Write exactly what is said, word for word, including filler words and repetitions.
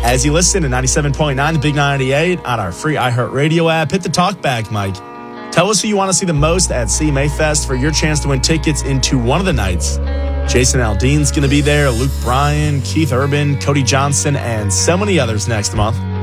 As you listen to ninety-seven point nine, the Big ninety-eight on our free iHeartRadio app, hit the talk back, Mike. Tell us who you want to see the most at C M A Fest for your chance to win tickets into one of the nights. Jason Aldean's going to be there, Luke Bryan, Keith Urban, Cody Johnson, and so many others next month.